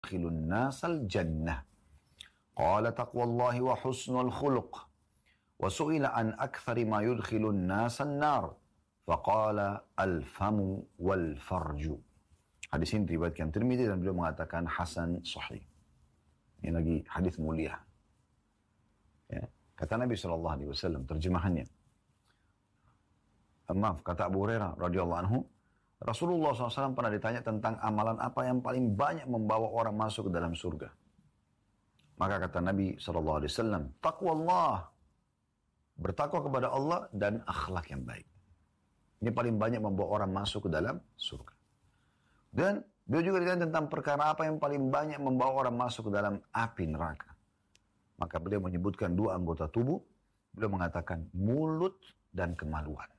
yudkhilun nasal jannah. Qala taqwallahi wa husnul khuluq. Wa su'ila an akthari ma yudkhilun nasan nar. Faqala al-famu wal farju. Hadis ini diriwayatkan Tirmidzi dan beliau mengatakan hasan sahih. Ini lagi hadis mulia. Ya. Kata Nabi SAW, terjemahannya. Maaf, kata Abu Hurairah radhiyallahu anhu, Rasulullah SAW pernah ditanya tentang amalan apa yang paling banyak membawa orang masuk ke dalam surga. Maka kata Nabi SAW, taqwallah, bertakwa kepada Allah dan akhlak yang baik. Ini paling banyak membawa orang masuk ke dalam surga. Dan beliau juga ditanya tentang perkara apa yang paling banyak membawa orang masuk ke dalam api neraka. Maka beliau menyebutkan dua anggota tubuh. Beliau mengatakan mulut dan kemaluan.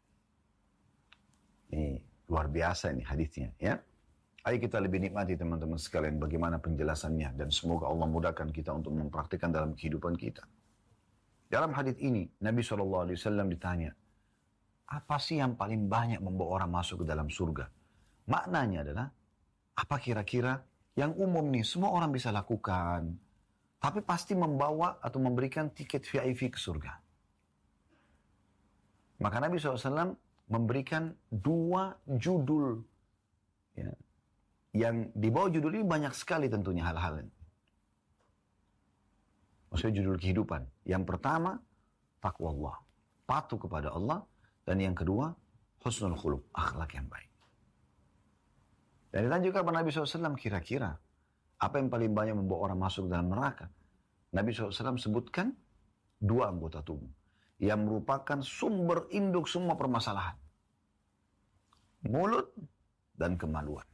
Ini luar biasa ini hadisnya, ya. Ayo kita lebih nikmati teman-teman sekalian bagaimana penjelasannya. Dan semoga Allah mudahkan kita untuk mempraktikkan dalam kehidupan kita. Dalam hadis ini Nabi SAW ditanya, apa sih yang paling banyak membawa orang masuk ke dalam surga? Maknanya adalah, apa kira-kira yang umum nih, semua orang bisa lakukan, tapi pasti membawa atau memberikan tiket VIP ke surga. Maka Nabi SAW memberikan dua judul. Ya, yang di bawah judul ini banyak sekali tentunya hal-hal ini. Maksudnya judul kehidupan. Yang pertama, takwa Allah. Patuh kepada Allah. Dan yang kedua, husnul khuluq, akhlak yang baik. Dan ditanya juga kepada Nabi SAW, kira-kira apa yang paling banyak membawa orang masuk dalam neraka? Nabi SAW sebutkan dua anggota tubuh yang merupakan sumber induk semua permasalahan. Mulut dan kemaluan.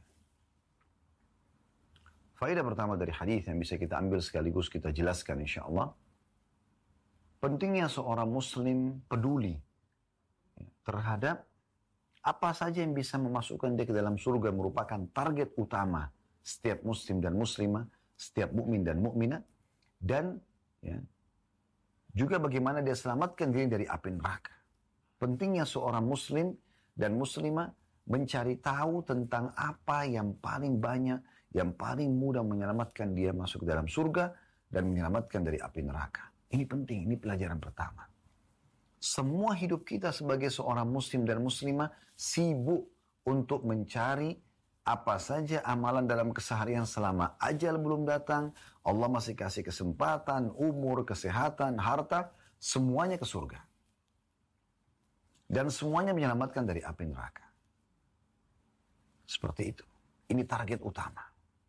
Faedah pertama dari hadis yang bisa kita ambil sekaligus kita jelaskan insyaAllah. Pentingnya seorang muslim peduli terhadap apa saja yang bisa memasukkan dia ke dalam surga merupakan target utama setiap muslim dan muslimah, setiap mukmin dan mukminah, dan ya, juga bagaimana dia selamatkan diri dari api neraka. Pentingnya seorang muslim dan muslimah mencari tahu tentang apa yang paling banyak, yang paling mudah menyelamatkan dia masuk ke dalam surga dan menyelamatkan dari api neraka. Ini penting, ini pelajaran pertama. Semua hidup kita sebagai seorang muslim dan muslimah sibuk untuk mencari apa saja amalan dalam keseharian selama ajal belum datang, Allah masih kasih kesempatan, umur, kesehatan, harta, semuanya ke surga. Dan semuanya menyelamatkan dari api neraka. Seperti itu. Ini target utama.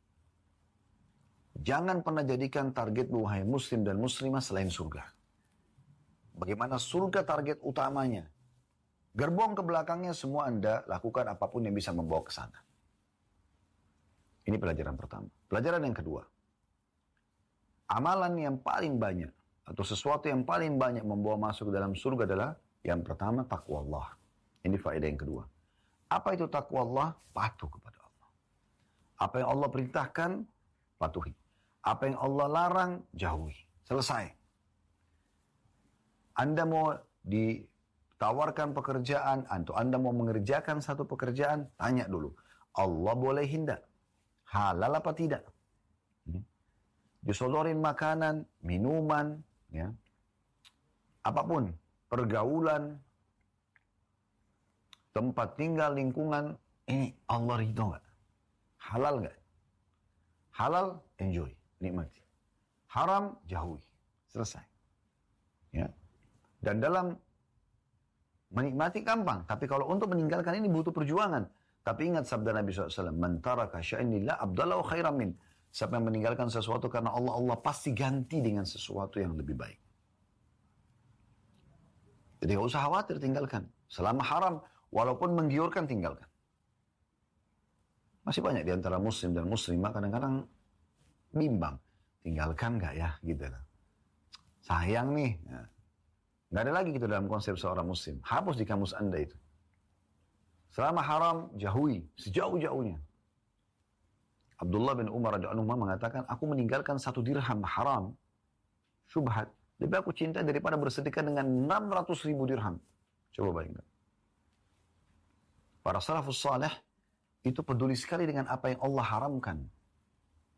Jangan pernah jadikan target wahai muslim dan muslimah selain surga. Bagaimana surga target utamanya. Gerbong ke belakangnya semua Anda lakukan apapun yang bisa membawa ke sana. Ini pelajaran pertama. Pelajaran yang kedua. Amalan yang paling banyak atau sesuatu yang paling banyak membawa masuk ke dalam surga adalah yang pertama takwa Allah. Ini faedah yang kedua. Apa itu takwa Allah? Patuh kepada Allah. Apa yang Allah perintahkan, patuhi. Apa yang Allah larang, jauhi. Selesai. Anda mau ditawarkan pekerjaan, atau Anda mau mengerjakan satu pekerjaan, tanya dulu. Allah boleh tidak? Halal apa tidak? Disodorin makanan, minuman, ya, apapun, pergaulan, tempat tinggal, lingkungan, ini Allah ridho nggak? Halal nggak? Halal, enjoy, nikmati. Haram, jauhi. Selesai. Ya. Dan dalam menikmati gampang. Tapi kalau untuk meninggalkan ini butuh perjuangan. Tapi ingat sabda Nabi SAW. Man taraka syai'an lillah abdalahu khairan min. Siapa yang meninggalkan sesuatu karena Allah, Allah pasti ganti dengan sesuatu yang lebih baik. Jadi gak usah khawatir, tinggalkan. Selama haram, walaupun menggiurkan, tinggalkan. Masih banyak di antara muslim dan muslimah kadang-kadang bimbang. Tinggalkan gak ya? Gitu. Sayang nih. Ya. Gak ada lagi gitu dalam konsep seorang muslim. Hapus di kamus Anda itu. Selama haram, jauhi. Sejauh-jauhnya. Abdullah bin Umar radhiyallahu anhu mengatakan, aku meninggalkan 1 dirham haram. Syubhat. Lebih aku cinta daripada bersedekah dengan 600.000 dirham. Coba bayangkan. Para salafus salih itu peduli sekali dengan apa yang Allah haramkan.